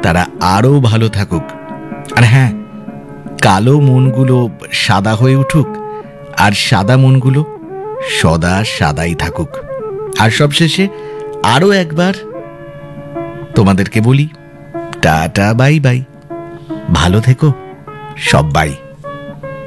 তারা আরও ভালো থাকুক। আর হ্যাঁ, কালো মনগুলো সাদা হয়ে উঠুক, আর সাদা মনগুলো সদা সাদাই থাকুক। আর সবশেষে আরও একবার তোমাদেরকে বলি, টাটা বাই বাই, ভালো থেকো সবাই।